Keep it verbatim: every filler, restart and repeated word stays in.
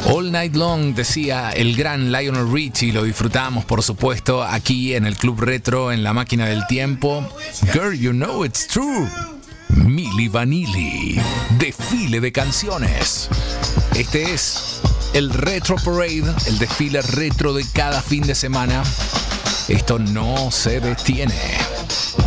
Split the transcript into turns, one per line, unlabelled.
All Night Long, decía el gran Lionel Richie, lo disfrutamos por supuesto aquí en el Club Retro, en la máquina del tiempo. Girl, you know it's true. Milli Vanilli, desfile de canciones. Este es el Retro Parade, el desfile retro de cada fin de semana. Esto no se detiene.